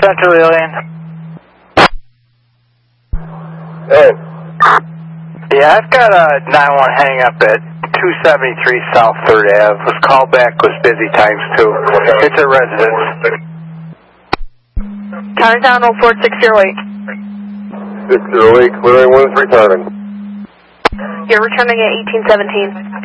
Central Alien. Hey. Yeah, I've got a 9-1 hang up at 273 South 3rd Ave. Was called back, was busy times too. It's a residence. Counting down 04608. 608, clearing 1 is returning. You're returning at 1817.